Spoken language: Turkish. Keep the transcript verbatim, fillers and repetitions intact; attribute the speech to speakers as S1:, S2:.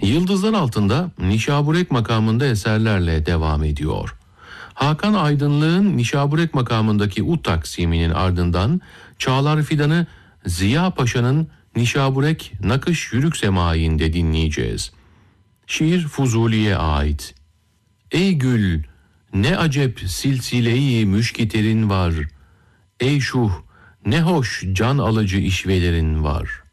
S1: Yıldızlar Altında Nişaburek makamında eserlerle devam ediyor. Hakan Aydınlık'ın Nişaburek makamındaki ut taksiminin ardından Çağlar Fidan'ı Ziya Paşa'nın Nişaburek Nakış Yürük Semai'nde dinleyeceğiz. Şiir Fuzuli'ye ait. Ey gül, ne acep silsile-i müşkiterin var. Ey şuh, ne hoş can alıcı işvelerin var.